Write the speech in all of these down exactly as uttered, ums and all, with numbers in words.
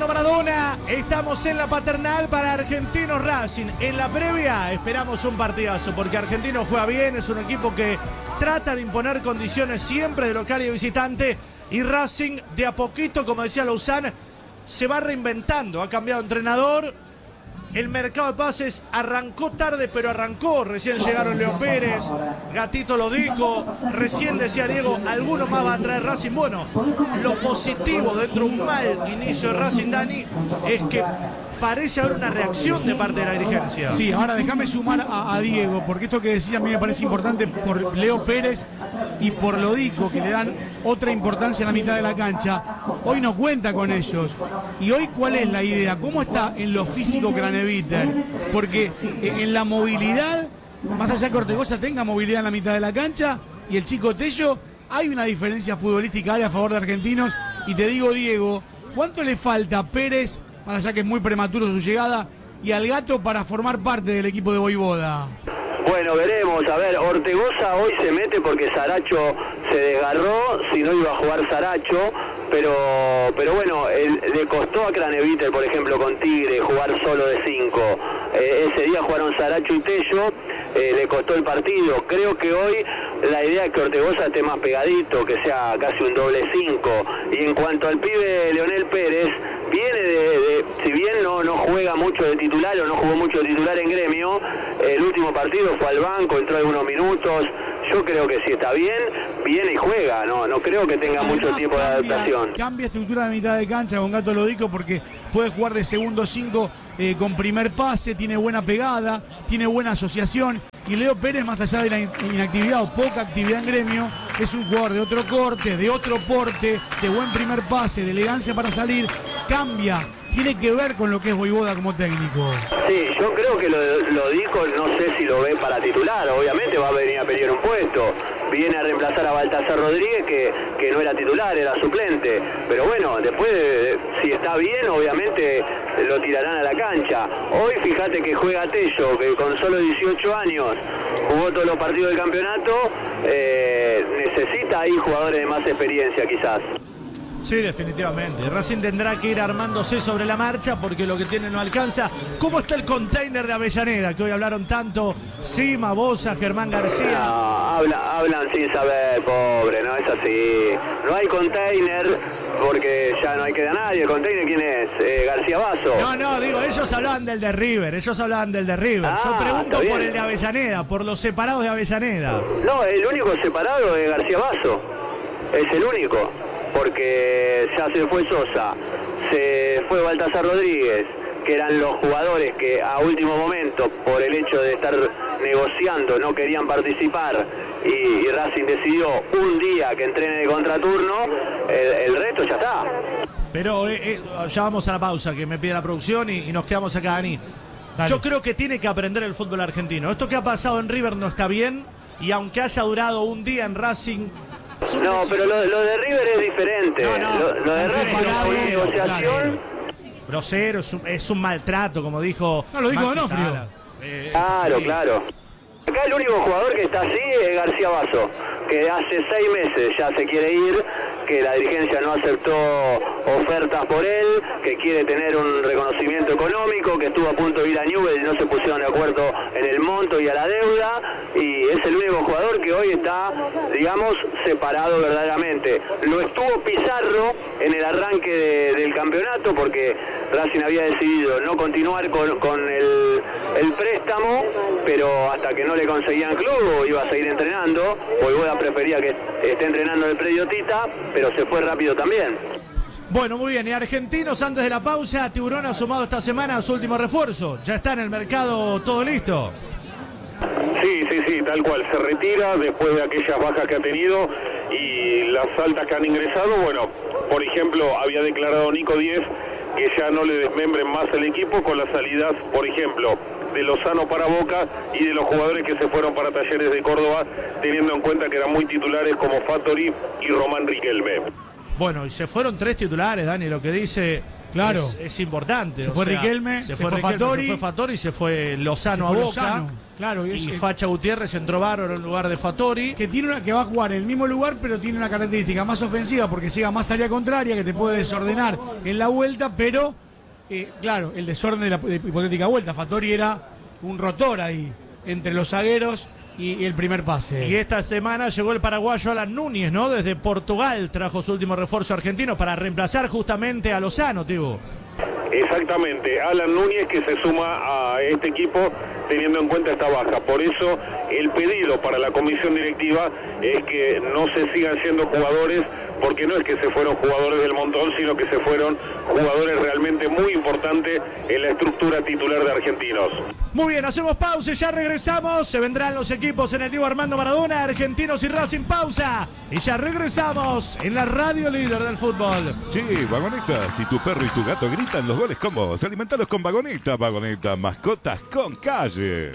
Armando Maradona. Estamos en la Paternal para Argentinos Racing. En la previa esperamos un partidazo porque Argentinos juega bien, es un equipo que trata de imponer condiciones siempre de local y visitante. Y Racing de a poquito, como decía Lozano, se va reinventando. Ha cambiado entrenador. El mercado de pases arrancó tarde, pero arrancó. Recién llegaron Leo Pérez, Gatito Lodico. Recién decía Diego, alguno más va a traer Racing. Bueno, lo positivo dentro de un mal inicio de Racing, Dani, es que parece haber una reacción de parte de la dirigencia. Sí, ahora déjame sumar a, a Diego, porque esto que decía a mí me parece importante por Leo Pérez y por Lodico, que le dan otra importancia en la mitad de la cancha. Hoy no cuenta con ellos. Y hoy, ¿cuál es la idea? ¿Cómo está en lo físico Craneviter? Porque en la movilidad, más allá que Ortegoza tenga movilidad en la mitad de la cancha, y el chico Tello, hay una diferencia futbolística a favor de Argentinos. Y te digo, Diego, ¿cuánto le falta a Pérez, más allá que es muy prematuro su llegada, y al Gato para formar parte del equipo de Voivoda? Bueno, veremos. A ver, Ortegoza hoy se mete porque Saracho se desgarró, si no iba a jugar Saracho, pero pero bueno, el, le costó a Craneviter, por ejemplo, con Tigre, jugar solo de cinco. Eh, ese día jugaron Saracho y Tello, eh, le costó el partido. Creo que hoy la idea es que Ortegoza esté más pegadito, que sea casi un doble cinco. Y en cuanto al pibe Leonel Pérez, viene de, de si bien no, no juega mucho de titular o no jugó mucho de titular en Gremio, el último partido fue al banco, entró algunos minutos. Yo creo que si está bien, viene y juega, no no creo que tenga Además, mucho tiempo cambia, de adaptación. Cambia estructura de mitad de cancha con Gato Lodico porque puede jugar de segundo cinco eh, con primer pase, tiene buena pegada, tiene buena asociación. Y Leo Pérez, más allá de la inactividad o poca actividad en Gremio, es un jugador de otro corte, de otro porte, de buen primer pase, de elegancia para salir. Cambia, tiene que ver con lo que es Voivoda como técnico. Sí, yo creo que lo, lo dijo, no sé si lo ve para titular, obviamente va a venir a pelear un puesto. Viene a reemplazar a Baltasar Rodríguez, que, que no era titular, era suplente. Pero bueno, después, si está bien, obviamente lo tirarán a la cancha. Hoy fíjate que juega Tello, que con solo dieciocho años jugó todos los partidos del campeonato, eh, necesita ahí jugadores de más experiencia quizás. Sí, definitivamente. Racing tendrá que ir armándose sobre la marcha porque lo que tiene no alcanza. ¿Cómo está el container de Avellaneda? Que hoy hablaron tanto Sima, Bosa, Germán García. No, habla, hablan sin saber, pobre, no es así. No hay container porque ya no hay que dar a nadie. ¿El container quién es? Eh, García Basso. No, no, digo, ellos hablaban del de River, ellos hablaban del de River. Ah, Yo pregunto está por bien. el de Avellaneda, por los separados de Avellaneda. No, el único separado es García Basso. Es el único. Porque ya se fue Sosa, se fue Baltasar Rodríguez, que eran los jugadores que a último momento, por el hecho de estar negociando, no querían participar y, y Racing decidió un día que entrene de contraturno, el, el resto ya está. Pero eh, eh, ya vamos a la pausa que me pide la producción y, y nos quedamos acá, Dani. Dale. Yo creo que tiene que aprender el fútbol argentino. Esto que ha pasado en River no está bien y aunque haya durado un día en Racing... No, pero lo, lo de River es diferente. No, no, lo, lo de Racing separado, es una negociación. Grosero, es un, es un maltrato, como dijo... No, lo dijo Maxi Donofrio. Sala. Eh, Claro, sí. claro. Acá el único jugador que está así es García Basso, que hace seis meses ya se quiere ir, que la dirigencia no aceptó ofertas por él, que quiere tener un reconocimiento económico, que estuvo a punto de ir a Newell's y no se pusieron de acuerdo en el monto y a la deuda, y es el único jugador que hoy está, digamos, separado verdaderamente. Lo estuvo Pizarro en el arranque de, del campeonato porque Racing había decidido no continuar con, con el, el préstamo, pero hasta que no le conseguían club iba a seguir entrenando. Voivoda prefería que esté entrenando en el predio Tita, pero se fue rápido también. Bueno, muy bien. Y Argentinos, antes de la pausa, Tiburón ha sumado esta semana su último refuerzo. Ya está en el mercado todo listo. Sí, sí, sí, tal cual. Se retira después de aquellas bajas que ha tenido y las altas que han ingresado. Bueno, por ejemplo, había declarado Nico Diez que ya no le desmembren más el equipo con las salidas, por ejemplo, de Lozano para Boca y de los jugadores que se fueron para Talleres de Córdoba, teniendo en cuenta que eran muy titulares como Fattori y Román Riquelme. Bueno, y se fueron tres titulares, Dani, lo que dice Claro. es, es importante. Se o fue sea, Riquelme, se, se fue, fue Riquelme, Fattori. se fue Fattori y se fue Lozano Se fue a Boca. Lozano, claro, y, y es- Facha Gutiérrez entró bárbaro en lugar de Fattori. que tiene una que va a jugar en el mismo lugar, pero tiene una característica más ofensiva porque llega más área contraria, que te puede desordenar en la vuelta, pero eh, claro, el desorden de la de hipotética vuelta. Fattori era un rotor ahí entre los zagueros y, y el primer pase. Y esta semana llegó el paraguayo Alan Núñez, ¿no? Desde Portugal trajo su último refuerzo argentino para reemplazar justamente a Lozano, Tibu. Exactamente, Alan Núñez que se suma a este equipo teniendo en cuenta esta baja. Por eso el pedido para la comisión directiva es que no se sigan siendo jugadores, porque no es que se fueron jugadores del montón, sino que se fueron jugadores realmente muy importantes en la estructura titular de Argentinos. Muy bien, hacemos pausa y ya regresamos. Se vendrán los equipos en el Diego Armando Maradona, Argentinos y Racing. Pausa. Y ya regresamos en la radio líder del fútbol. Sí, Vagoneta, si tu perro y tu gato gritan los goles con vos, alimentalos con Vagoneta. Vagoneta, mascotas con calle.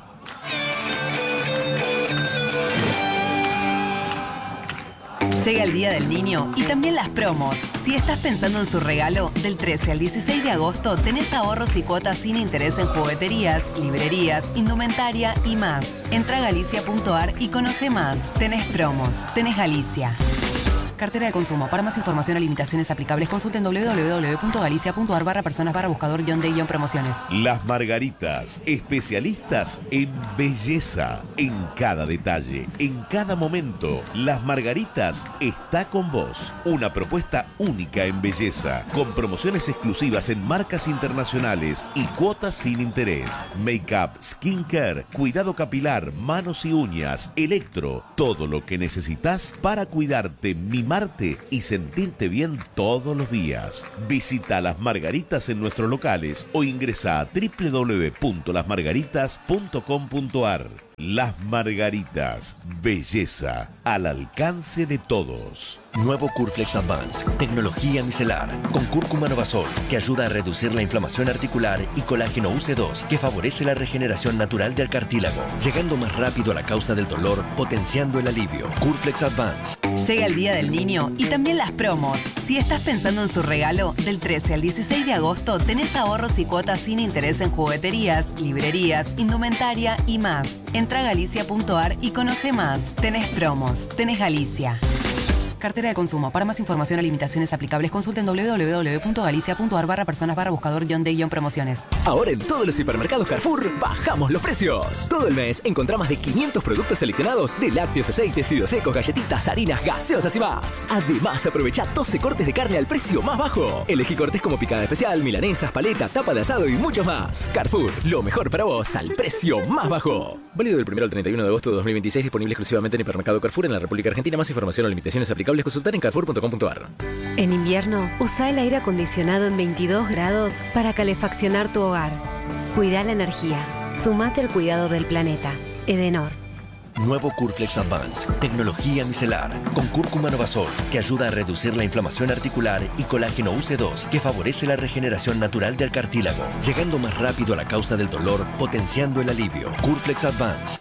Llega el Día del Niño y también las promos. Si estás pensando en su regalo, del trece al dieciséis de agosto tenés ahorros y cuotas sin interés en jugueterías, librerías, indumentaria y más. Entra a galicia punto ar y conoce más. Tenés promos, tenés Galicia. Cartera de consumo. Para más información o limitaciones aplicables, consulten doble u doble u doble u punto galicia punto ar barra personas barra buscador guión de guión promociones. Las Margaritas, especialistas en belleza, en cada detalle, en cada momento. Las Margaritas está con vos. Una propuesta única en belleza, con promociones exclusivas en marcas internacionales y cuotas sin interés. Make-up, skincare, cuidado capilar, manos y uñas, electro, todo lo que necesitas para cuidarte, mimarte y sentirte bien todos los días. Visita Las Margaritas en nuestros locales o ingresa a doble u doble u doble u punto las margaritas punto com punto ar. Las Margaritas, belleza al alcance de todos. Nuevo Curflex Advance, tecnología micelar, con cúrcuma novasol, que ayuda a reducir la inflamación articular, y colágeno U C dos, que favorece la regeneración natural del cartílago, llegando más rápido a la causa del dolor, potenciando el alivio. Curflex Advance. Llega el Día del Niño y también las promos. Si estás pensando en su regalo, del trece al dieciséis de agosto tenés ahorros y cuotas sin interés en jugueterías, librerías, indumentaria y más. Entra a galicia punto ar y conoce más. Tenés promos, tenés Galicia. Cartera de consumo. Para más información o limitaciones aplicables, consulten doble u doble u doble u punto galicia punto ar barra personas barra buscador guión de guión promociones. Ahora en todos los supermercados Carrefour bajamos los precios. Todo el mes encontrá más de quinientos productos seleccionados de lácteos, aceites, fideos secos, galletitas, harinas, gaseosas y más. Además, aprovecha doce cortes de carne al precio más bajo. Elegí cortes como picada especial, milanesas, paleta, tapa de asado y muchos más. Carrefour, lo mejor para vos al precio más bajo. Válido del primero al treinta y uno de agosto de dos mil veintiséis, disponible exclusivamente en hipermercado Carrefour en la República Argentina. Más información o limitaciones aplicables, consultar en carrefour punto com punto ar. En invierno, usa el aire acondicionado en veintidós grados para calefaccionar tu hogar. Cuida la energía. Sumate al cuidado del planeta. Edenor. Nuevo Curflex Advance, tecnología micelar, con cúrcuma novasol, que ayuda a reducir la inflamación articular, y colágeno U C dos, que favorece la regeneración natural del cartílago, llegando más rápido a la causa del dolor, potenciando el alivio. Curflex Advance.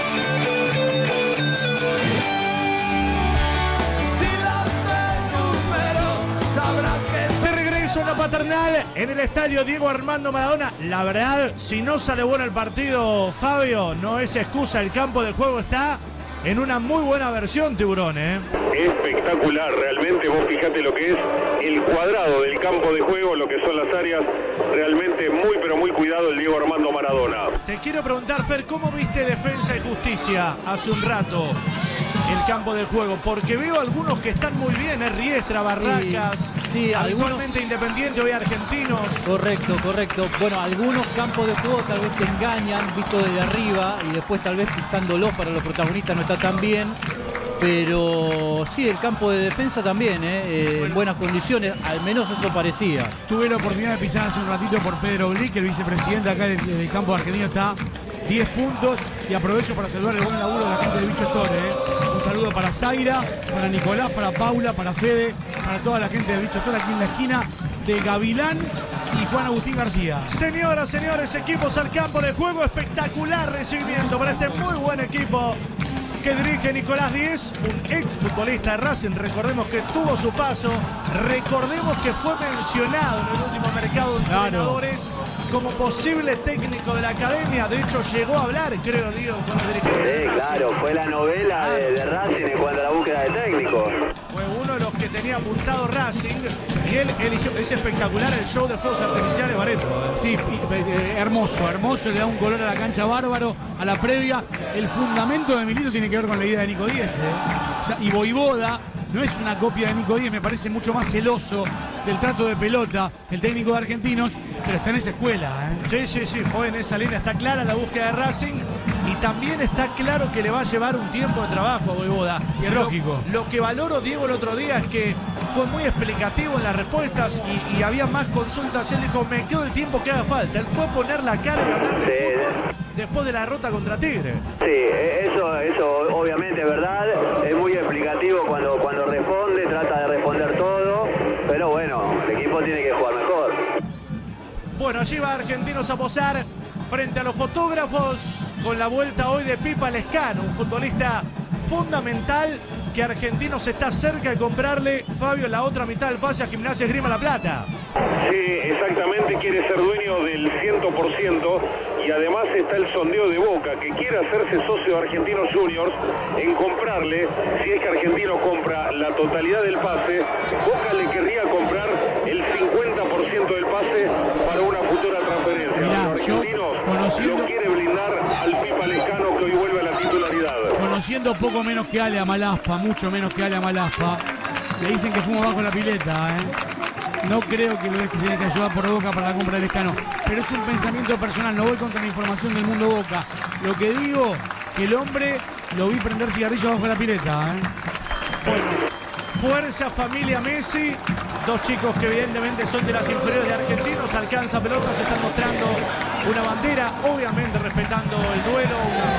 Paternal en el estadio Diego Armando Maradona. La verdad, si no sale bueno el partido, Fabio, no es excusa. El campo de juego está en una muy buena versión, Tiburón, ¿eh? Espectacular, realmente. Vos fijate lo que es el cuadrado del campo de juego, lo que son las áreas. Realmente muy, pero muy cuidado el Diego Armando Maradona. Te quiero preguntar, Fer, ¿cómo viste Defensa y Justicia hace un rato el campo de juego? Porque veo algunos que están muy bien, ¿eh? Riestra, Barracas, sí, sí, actualmente algunos... Independiente, hoy Argentinos. Correcto, correcto. Bueno, algunos campos de juego tal vez te engañan, visto desde arriba, y después tal vez pisándolos para los protagonistas no está tan bien. Pero sí, el campo de defensa también, ¿eh? Eh, bueno, en buenas condiciones, al menos eso parecía. Tuve la oportunidad de pisar hace un ratito por Pedro Blick, el vicepresidente acá en el, en el campo argentino, está diez puntos, y aprovecho para saludar el buen laburo de la gente de Bicho Store, ¿eh? Un saludo para Zaira, para Nicolás, para Paula, para Fede, para toda la gente de Bicho Store aquí en la esquina de Gavilán y Juan Agustín García. Señoras, señores, equipos al campo de juego, espectacular recibimiento para este muy buen equipo que dirige Nicolás Díez, un exfutbolista de Racing. Recordemos que tuvo su paso, recordemos que fue mencionado en el último mercado de entrenadores como posible técnico de la academia. De hecho, llegó a hablar, creo, Diego, con los dirigentes. Sí, claro, fue la novela de, de Racing en cuanto a la búsqueda de técnicos. Fue uno de los que tenía apuntado Racing y él eligió. Es espectacular el show de fuegos artificiales, Bareto. Sí, eh, hermoso, hermoso, le da un color a la cancha bárbaro, a la previa. El fundamento de Milito tiene que ver con la idea de Nico Díez. ¿eh? O sea, y Voivoda no es una copia de Nico Díez, me parece mucho más celoso del trato de pelota, el técnico de Argentinos, pero está en esa escuela. ¿eh? Sí, sí, sí, fue en esa línea. Está clara la búsqueda de Racing y también está claro que le va a llevar un tiempo de trabajo a Voivoda. Y es lógico. Lo que valoro, Diego, el otro día es que fue muy explicativo en las respuestas y, y había más consultas. Él dijo, me quedo el tiempo que haga falta. Él fue a poner la cara y hablar de Sí. fútbol después de la derrota contra Tigre. Sí, eso, eso obviamente es verdad, es muy explicativo cuando, cuando responde, trata de responder todo, pero bueno, el equipo tiene que jugar mejor. Bueno, allí va Argentinos a posar frente a los fotógrafos con la vuelta hoy de Pipa Lescano, un futbolista fundamental que Argentinos está cerca de comprarle, Fabio, la otra mitad del pase a Gimnasia Esgrima La Plata. Sí, exactamente, quiere ser dueño del cien por ciento y además está el sondeo de Boca, que quiere hacerse socio de Argentinos Juniors en comprarle, si es que Argentino compra la totalidad del pase, Boca le querría comprar el cincuenta por ciento del pase para una futura transferencia. Mirá, Los yo, argentinos conociendo- lo quiere blindar al Pipa Lescano, que hoy vuelve a la titularidad. Conociendo poco menos que Ale a Malaspa, mucho menos que Ale a Malaspa, le dicen que fumo bajo la pileta, ¿eh? No creo que lo deje que que ayudar por Boca para la compra del Lescano. Pero es un pensamiento personal, no voy contra la información del mundo Boca. Lo que digo, que el hombre lo vi prender cigarrillos bajo la pileta, ¿eh? Bueno, fuerza familia Messi. Dos chicos que evidentemente son de las inferiores de Argentinos. Alcanza pelotas, están mostrando una bandera, obviamente respetando el duelo.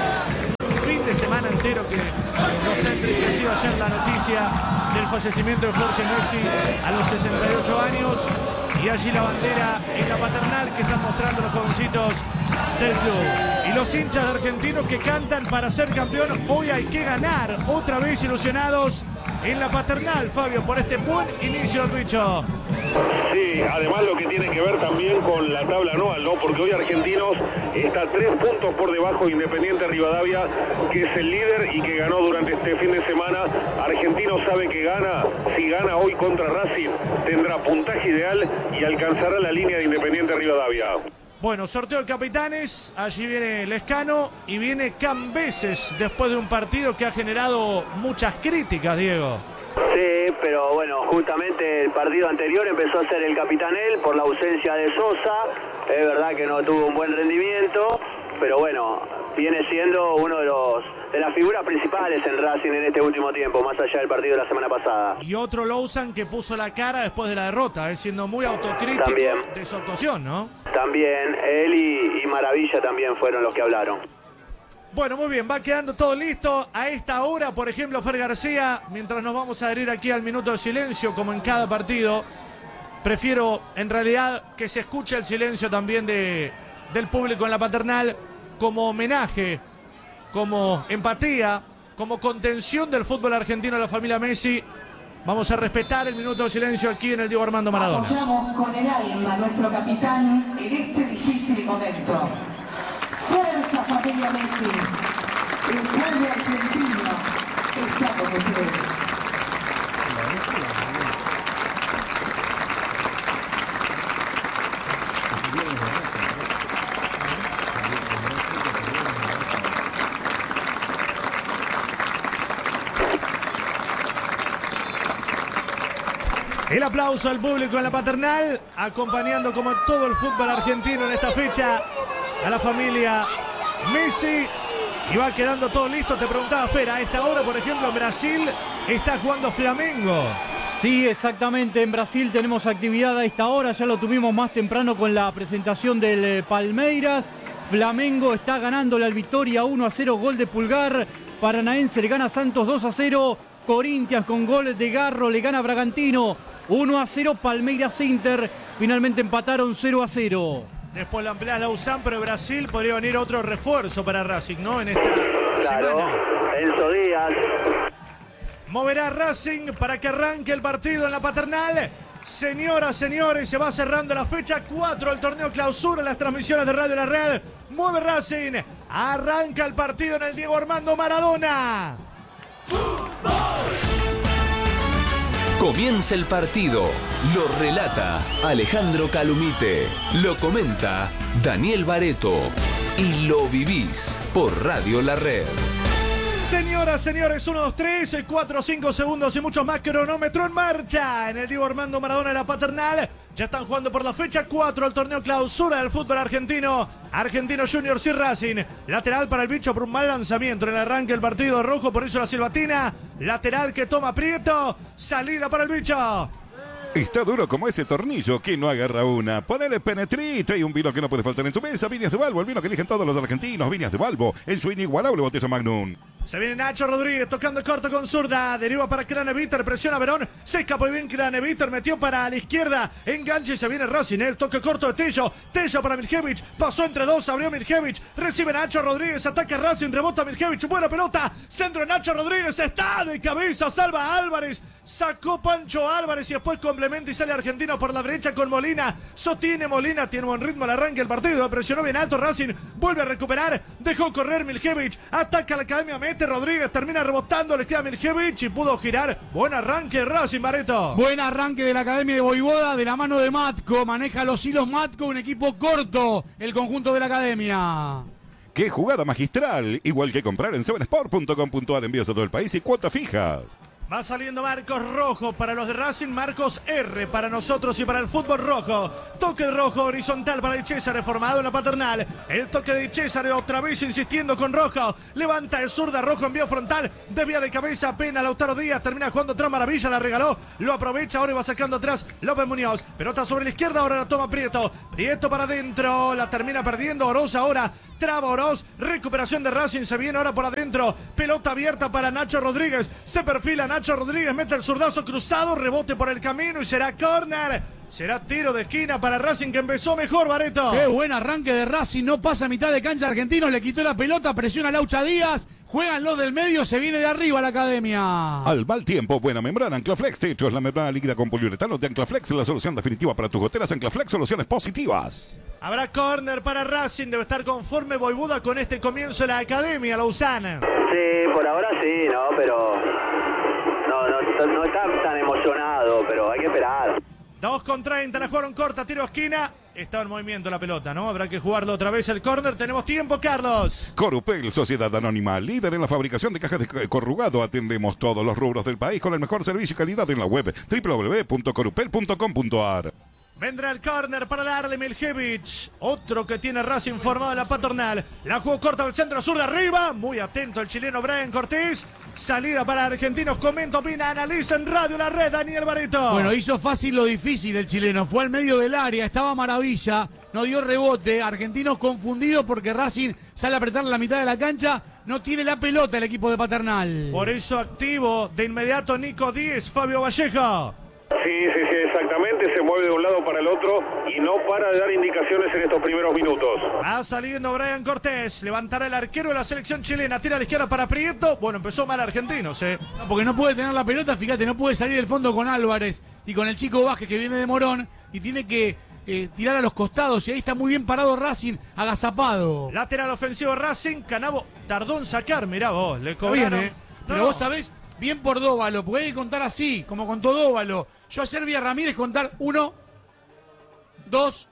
Un fin de semana entero que nos ha enriquecido ayer la noticia del fallecimiento de Jorge Messi a los sesenta y ocho años. Y allí la bandera en la paternal que están mostrando los jovencitos del club. Y los hinchas de Argentinos que cantan para ser campeón. Hoy hay que ganar. Otra vez ilusionados en la paternal, Fabio, por este buen inicio del bicho. Sí, además lo que tiene que ver también con la tabla anual, ¿no? Porque hoy Argentinos está tres puntos por debajo de Independiente Rivadavia, que es el líder y que ganó durante este fin de semana. Argentinos sabe que gana, si gana hoy contra Racing, tendrá puntaje ideal y alcanzará la línea de Independiente Rivadavia. Bueno, sorteo de capitanes, allí viene Lescano y viene Cambeses después de un partido que ha generado muchas críticas, Diego. Sí, pero bueno, justamente el partido anterior empezó a ser el capitán él por la ausencia de Sosa. Es verdad que no tuvo un buen rendimiento, pero bueno, viene siendo uno de los de las figuras principales en Racing en este último tiempo, más allá del partido de la semana pasada. Y otro Lozan que puso la cara después de la derrota, eh, siendo muy autocrítico También. de su actuación, ¿no? También él y, y Maravilla también fueron los que hablaron. Bueno, muy bien, va quedando todo listo. A esta hora, por ejemplo, Fer García, mientras nos vamos a adherir aquí al minuto de silencio, como en cada partido, prefiero en realidad que se escuche el silencio también de, del público en la paternal como homenaje, como empatía, como contención del fútbol argentino a la familia Messi. Vamos a respetar el minuto de silencio aquí en el Diego Armando Maradona. Apoyamos con el alma a nuestro capitán en este difícil momento. Fuerza familia Messi, el pueblo argentino está con ustedes. El aplauso al público en la paternal, acompañando como todo el fútbol argentino en esta fecha a la familia Messi. Y va quedando todo listo. Te preguntaba, Fer, a esta hora, por ejemplo, en Brasil está jugando Flamengo. Sí, exactamente. En Brasil tenemos actividad a esta hora. Ya lo tuvimos más temprano con la presentación del eh, Palmeiras. Flamengo está ganándole al Victoria uno a cero. Gol de Pulgar. Paranaense le gana a Santos dos a cero. Corinthians con gol de Garro le gana a Bragantino uno a cero. Palmeiras Inter finalmente empataron cero a cero. Después la amplía Lausanne, pero Brasil podría venir otro refuerzo para Racing, ¿no? En esta Claro, semana. Enzo Díaz. Moverá Racing para que arranque el partido en la Paternal. Señoras, señores, se va cerrando la fecha cuatro del torneo clausura, las transmisiones de Radio La Red. Mueve Racing, arranca el partido en el Diego Armando Maradona. Comienza el partido, lo relata Alejandro Calumite, lo comenta Daniel Bareto y lo vivís por Radio La Red. Señoras, señores, uno, dos, tres, cuatro, cinco segundos y mucho más. Cronómetro en marcha en el Diego Armando Maradona de la Paternal. Ya están jugando por la fecha cuatro el torneo clausura del fútbol argentino. Argentino Juniors y Racing. Lateral para el bicho por un mal lanzamiento en el arranque del partido. Rojo, por eso la silbatina. Lateral que toma Prieto. Salida para el bicho. Está duro como ese tornillo que no agarra una. Ponele Penetrita y un vino que no puede faltar en tu mesa. Viñas de Balbo, el vino que eligen todos los argentinos. Viñas de Balbo, en su inigualable botella Magnum. Se viene Nacho Rodríguez tocando corto con zurda. Deriva para Craneviter, presiona Verón. Se escapó bien Craneviter, metió para la izquierda. Enganche y se viene Racing. El toque corto de Tello. Tello para Miljevich. Pasó entre dos, abrió Miljevich. Recibe Nacho Rodríguez. Ataca Racing, rebota Miljevich. Buena pelota. Centro de Nacho Rodríguez. Está de cabeza. Salva Álvarez. Sacó Pancho Álvarez y después complementa y sale Argentino por la derecha con Molina. Sostiene Molina, tiene buen ritmo al arranque del partido. Presionó bien alto Racing, vuelve a recuperar. Dejó correr Miljevich, ataca a la academia, mete Rodríguez, termina rebotando, le queda Miljevich y pudo girar. Buen arranque de Racing, Bareto. Buen arranque de la academia de Voivoda de la mano de Matco. Maneja los hilos Matco, un equipo corto, el conjunto de la academia. ¡Qué jugada magistral! Igual que comprar en seven sport punto com punto a r, envíos a todo el país y cuotas fijas. Va saliendo Marcos Rojo para los de Racing, Marcos R para nosotros y para el fútbol rojo. Toque rojo horizontal para el César, formado en la Paternal. El toque de César otra vez insistiendo con Rojo. Levanta de zurda, Rojo envío frontal. Desvía de cabeza, apenas Lautaro Díaz. Termina jugando otra maravilla, la regaló. Lo aprovecha, ahora va sacando atrás López Muñoz. Pelota sobre la izquierda, ahora la toma Prieto. Prieto para adentro, la termina perdiendo Oroz ahora. Traba Oroz, recuperación de Racing, se viene ahora por adentro. Pelota abierta para Nacho Rodríguez. Se perfila Nacho Rodríguez, mete el zurdazo cruzado, rebote por el camino y será córner. Será tiro de esquina para Racing que empezó mejor, Bareto. Qué buen arranque de Racing, no pasa a mitad de cancha Argentinos, le quitó la pelota, presiona a Laucha Díaz, juegan los del medio, se viene de arriba la academia. Al mal tiempo, buena membrana, Anclaflex, techo es la membrana líquida con poliuretano de Anclaflex, la solución definitiva para tus goteras. Anclaflex, soluciones positivas. Habrá córner para Racing, debe estar conforme Voivoda con este comienzo de la academia, Lausana. Sí, por ahora sí, ¿no? Pero no, no, no está tan emocionado, pero hay que esperar. dos con treinta, la jugaron corta, tiro esquina. Está en movimiento la pelota, ¿no? Habrá que jugarlo otra vez el córner. Tenemos tiempo, Carlos. Corupel, sociedad anónima, líder en la fabricación de cajas de corrugado. Atendemos todos los rubros del país con el mejor servicio y calidad en la web doble u doble u doble u punto corupel punto com punto a r. Vendrá el córner para darle Miljevich. Otro que tiene Racing formado en la Paternal. La jugó corta del centro sur de arriba. Muy atento el chileno Brian Cortés. Salida para Argentinos. Comenta, opina, analiza en Radio La Red, Daniel Bareto. Bueno, hizo fácil lo difícil el chileno. Fue al medio del área, estaba maravilla. No dio rebote. Argentinos confundidos porque Racing sale a apretar la mitad de la cancha. No tiene la pelota el equipo de Paternal. Por eso activo de inmediato Nico Díez, Fabio Vallejo. Sí, sí, sí, exactamente, se mueve de un lado para el otro y no para de dar indicaciones en estos primeros minutos. Va saliendo Brian Cortés, levantará el arquero de la selección chilena, tira a la izquierda para Prieto. Bueno, empezó mal Argentinos, ¿eh? No, porque no puede tener la pelota, fíjate, no puede salir del fondo con Álvarez y con el chico Vázquez que viene de Morón y tiene que eh, tirar a los costados y ahí está muy bien parado Racing, agazapado. Lateral ofensivo Racing, Canavo tardó en sacar, mirá vos, le cobraron. Bien, ¿eh? Pero no. Vos sabés, bien por Dóvalo, puede contar así, como contó Dóvalo. Yo ayer vi a Ramírez contar uno, dos,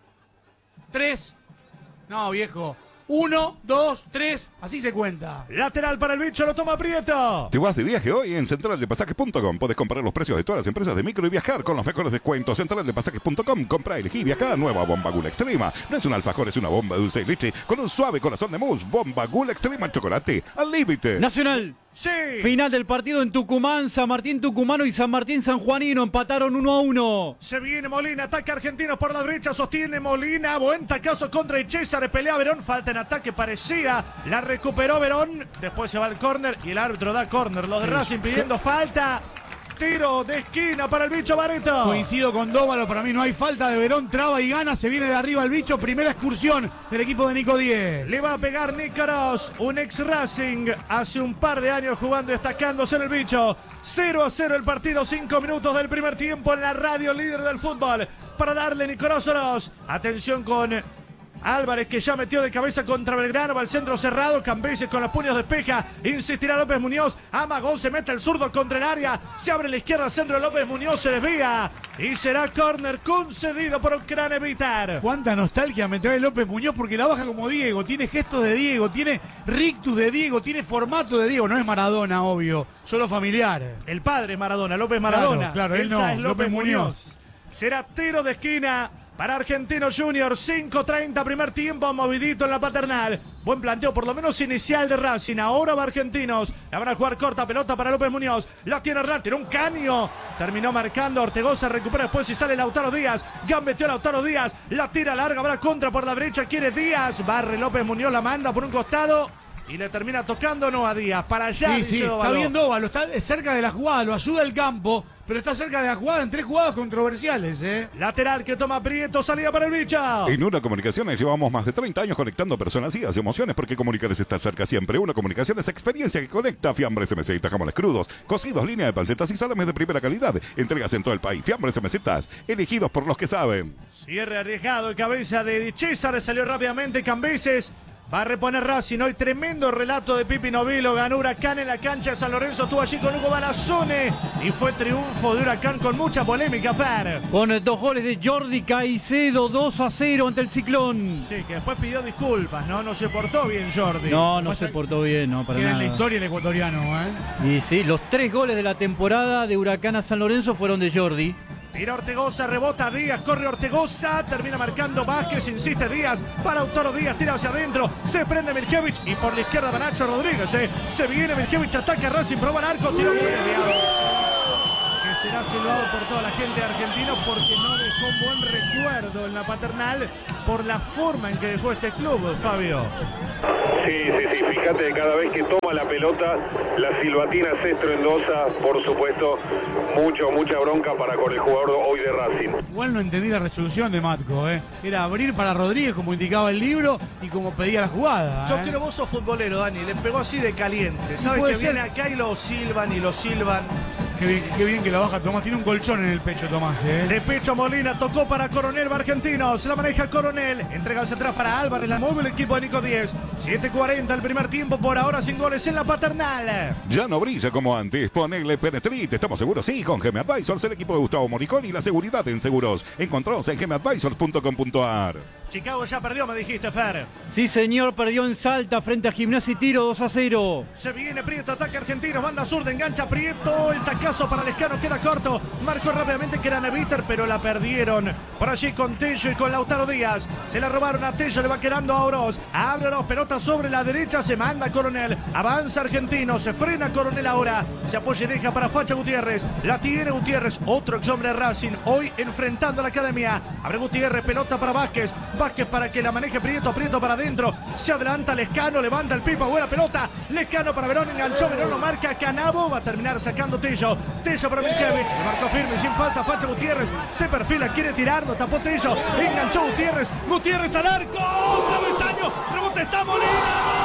tres. No, viejo. Uno, dos, tres, así se cuenta. Lateral para el bicho, lo toma Prieto. ¿Te vas de viaje hoy en central de pasajes punto com? Podés comparar los precios de todas las empresas de micro y viajar con los mejores descuentos. central de pasajes punto com, compra, elegí, viajar. Nueva Bomba Gula Extrema. No es un alfajor, es una bomba de dulce y leche con un suave corazón de mousse. Bomba Gula Extrema, chocolate al límite. Nacional. Sí. Final del partido en Tucumán, San Martín Tucumano y San Martín Sanjuanino empataron uno a uno. Se viene Molina, ataca Argentinos por la derecha, sostiene Molina, buen tacazo contra el César, pelea Verón, falta en ataque, parecía, la recuperó Verón, después se va al córner y el árbitro da córner, los de Sí, Racing pidiendo sí. falta. tiro de esquina para el bicho Barreto. Coincido con Dóvalo, para mí no hay falta de Verón, traba y gana, se viene de arriba el bicho, primera excursión del equipo de Nico diez. Le va a pegar Nicaros, un ex Racing, hace un par de años jugando y destacándose en el bicho. cero a cero el partido, cinco minutos del primer tiempo en la radio líder del fútbol. Para darle Nicolás Oroz. Atención con Álvarez, que ya metió de cabeza contra Belgrano, va al centro cerrado, Cambeses con los puños de espeja, insistirá López Muñoz, amagó, se mete el zurdo contra el área, se abre la izquierda, centro López Muñoz, se desvía y será córner concedido por Cranevitar. Cuánta nostalgia me trae López Muñoz, porque la baja como Diego, tiene gestos de Diego, tiene rictus de Diego, tiene formato de Diego, no es Maradona, obvio, solo familiar. El padre es Maradona, López Maradona. Claro, claro, él no, es López, López Muñoz. Muñoz. Será tiro de esquina para Argentino Junior, cinco treinta, primer tiempo, movidito en la Paternal. Buen planteo, por lo menos inicial de Racing. Ahora va Argentinos. La van a jugar corta, pelota para López Muñoz. La tiene Hernán, tiró un caño. Terminó marcando, Ortegoza recupera después y sale Lautaro Díaz. Gambeteó Lautaro Díaz. La tira larga, habrá contra por la derecha, quiere Díaz. Barre López Muñoz, la manda por un costado. Y le termina tocando no a Díaz. Para allá. Sí, sí, está bien Dóvalo, está cerca de la jugada, lo ayuda el campo, pero está cerca de la jugada en tres jugadas controversiales, ¿eh? Lateral que toma Prieto, salida para el bicho. En Una Comunicaciones llevamos más de treinta años conectando personas y emociones, porque comunicar es estar cerca siempre. Una Comunicación es experiencia que conecta. Fiambres M Z, jamones crudos, cocidos, línea de pancetas y salames de primera calidad. Entregas en todo el país. Fiambres M Z, elegidos por los que saben. Cierre arriesgado, cabeza de César, salió rápidamente Cambeses. Va a reponer Racing, hoy tremendo relato de Pipi Novilo, ganó Huracán en la cancha de San Lorenzo, estuvo allí con Hugo Balazzone y fue triunfo de Huracán con mucha polémica, Fer. Con dos goles de Jordi Caicedo, dos a cero ante el Ciclón. Sí, que después pidió disculpas, ¿no? No se portó bien Jordi. No, no se portó bien, no, para Queda nada. en la historia el ecuatoriano, ¿eh? Y sí, los tres goles de la temporada de Huracán a San Lorenzo fueron de Jordi. Tira Ortegoza, rebota Díaz, corre Ortegoza, termina marcando Vázquez, insiste Díaz, para Lautaro Díaz, tira hacia adentro, se prende Miljevich y por la izquierda va Nacho Rodríguez, eh. Se viene Miljevich, ataca Racing, proba el arco, tiro muy desviado. Que será silbado por toda la gente de Argentino porque no dejó un buen recuerdo en la Paternal por la forma en que dejó este club, Fabio. Sí, sí, sí, fíjate, cada vez que toma la pelota, la silbatina es estruendosa, por supuesto, mucho, mucha bronca para con el jugador hoy de Racing. Igual no entendí la resolución de Matco, ¿eh? Era abrir para Rodríguez como indicaba el libro y como pedía la jugada. Yo ¿eh? quiero, vos sos futbolero, Dani, le pegó así de caliente, ¿sabes? Puede Que ser. viene acá y lo silban y lo silban. Qué bien, qué bien que la baja Tomás, tiene un colchón en el pecho Tomás, ¿eh? De pecho Molina, tocó para Coronel, va Argentinos, la maneja Coronel, entrega hacia atrás para Álvarez, la mueve el equipo de Nico diez. siete cuarenta el primer tiempo, por ahora sin goles en la Paternal. Ya no brilla como antes. Ponele Penetrit. ¿Estamos seguros? Sí, con G M Advisors, el equipo de Gustavo Moriconi y la seguridad en seguros. Encontrados en g m advisors punto com punto a r. Chicago ya perdió, me dijiste, Fer. Sí, señor, perdió en Salta frente a Gimnasia y Tiro, dos a cero. Se viene Prieto, ataque Argentinos, banda zurda, engancha Prieto, el tacazo para Lescano, queda corto, marcó rápidamente Craneviter, pero la perdieron. Por allí con Tello y con Lautaro Díaz, se la robaron a Tello, le va quedando a Oroz, abre Oroz, pelota sobre la derecha, se manda Coronel, avanza Argentino, se frena Coronel ahora, se apoya y deja para Facha Gutiérrez, la tiene Gutiérrez, otro ex hombre de Racing, hoy enfrentando a la academia, abre Gutiérrez, pelota para Vázquez, Vázquez para que la maneje Prieto, Prieto para adentro, se adelanta Lescano, levanta el Pipa, buena pelota, Lescano para Verón, enganchó, Verón lo marca, Canabo, va a terminar sacando Tello, Tello para Miljevich, le marcó firme, sin falta, Facha Gutiérrez, se perfila, quiere tirarlo, tapó Tello, enganchó Gutiérrez, Gutiérrez al arco, travesaño, rebote está Molina,